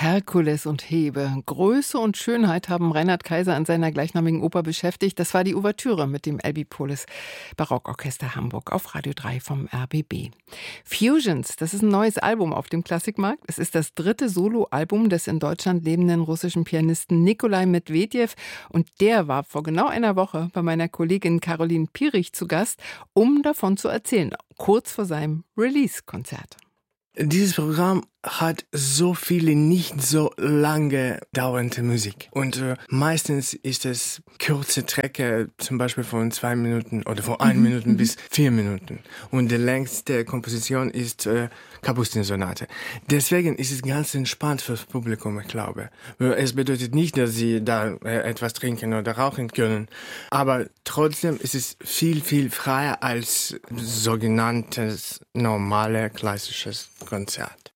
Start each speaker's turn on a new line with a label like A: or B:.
A: Herkules und Hebe. Größe und Schönheit haben Reinhard Kaiser an seiner gleichnamigen Oper beschäftigt. Das war die Ouvertüre mit dem Elbi Polis Barockorchester Hamburg auf Radio 3 vom RBB. Fusions, das ist ein neues Album auf dem Klassikmarkt. Es ist das 3. Soloalbum des in Deutschland lebenden russischen Pianisten Nikolai Medvedev. Und der war vor genau einer Woche bei meiner Kollegin Caroline Pierich zu Gast, um davon zu erzählen, kurz vor seinem Release-Konzert.
B: Dieses Programm hat so viele nicht so lange dauernde Musik. Und meistens ist es kurze Strecke, zum Beispiel von 2 Minuten oder von 1 Minuten bis 4 Minuten. Und die längste Komposition ist Kapustin-Sonate. Deswegen ist es ganz entspannt fürs Publikum, ich glaube. Es bedeutet nicht, dass sie da etwas trinken oder rauchen können. Aber trotzdem ist es viel, viel freier als sogenanntes normale klassisches Konzert.